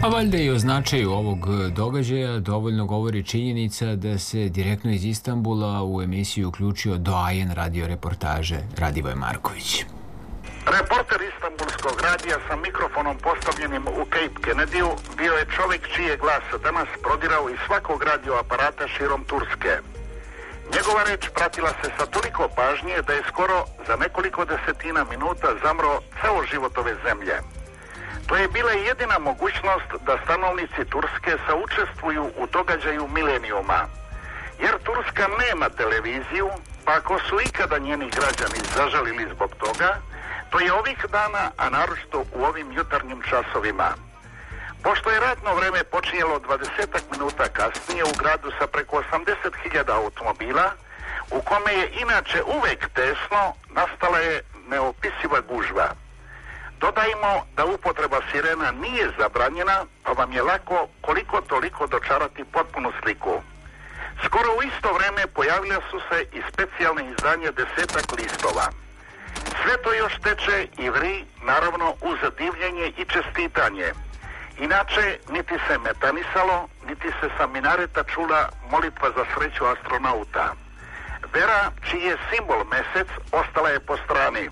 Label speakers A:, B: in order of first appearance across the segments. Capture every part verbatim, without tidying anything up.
A: A valjda i o značaju ovog događaja dovoljno govori činjenica da se direktno iz Istanbula u emisiju uključio doajen radioreportaže Radivoj Marković.
B: Reporter Istanbulskog radija sa mikrofonom postavljenim u Cape Kennedyu bio je čovjek čiji je glas danas prodirao iz svakog radioaparata širom Turske. Njegova reč pratila se sa toliko pažnje da je skoro za nekoliko desetina minuta zamro ceo život ove zemlje. To je bila jedina mogućnost da stanovnici Turske saučestvuju u događaju milenijuma. Jer Turska nema televiziju, pa ako su ikada njeni građani zažalili zbog toga, to je ovih dana, a naročito u ovim jutarnjim časovima. Pošto je radno vreme počinjelo dvadesetak minuta kasnije u gradu sa preko osamdeset hiljada automobila, u kome je inače uvek tesno, nastala je neopisiva gužva. Dodajmo da upotreba sirena nije zabranjena, pa vam je lako koliko toliko dočarati potpunu sliku. Skoro u isto vreme pojavile su se i specijalne izdanje desetak listova. Sve to još teče i vri, naravno uz divljenje i čestitanje. Inače, niti se metanisalo, niti se sa minareta čula molitva za sreću astronauta. Vera, čiji je simbol mesec, ostala je po strani.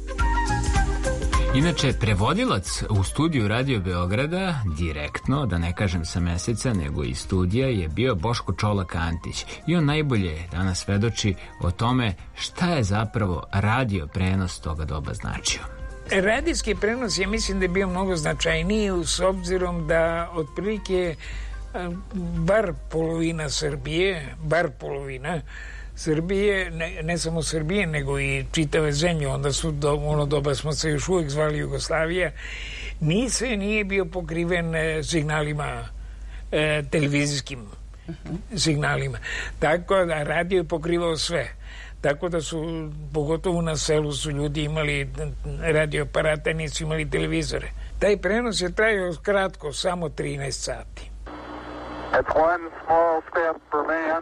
A: Inače, prevodilac u studiju Radio Beograda, direktno, da ne kažem sa meseca, nego iz studija, je bio Boško Čolak Antić. I on najbolje danas svedoči o tome šta je zapravo radio prenos toga doba značio.
C: Radijski prenos je, mislim da je bio mnogo značajniji s obzirom da otprilike bar polovina Srbije, bar polovina Srbije, ne, ne samo Srbije, nego i čitave zemlje, onda su do, ono doba smo se još uvijek zvali Jugoslavija, ni se nije bio pokriven e, signalima, e, televizijskim uh-huh. signalima. Tako da radio je pokrivao sve. Tako da su, pogotovo na selu su ljudi imali radioaparate, nisu imali televizore. Taj prenos je trajao kratko, samo trinaest sati.
B: It's one small step for man.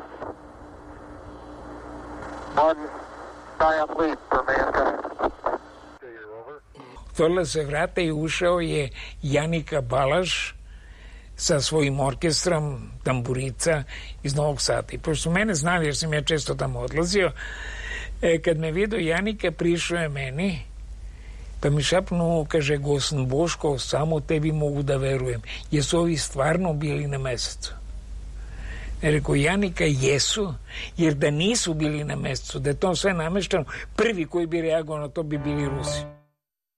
B: One giant leap for mankind.
C: Otvorila se vrata i ušao je Janika Balaš sa svojim orkestrom tamburica iz Novog Sada. I pošto su mene znali, jer sam ja često tamo odlazio, e, kad me vidio Janika, prišao je meni, pa mi šapnuo, kaže, Gosan Boško, samo tebi mogu da verujem. Jesu ovi stvarno bili na mesecu? E, rekao, Janika, jesu, jer da nisu bili na mesecu, da je to sve namešteno, prvi koji bi reagovao na to bi bili Rusi.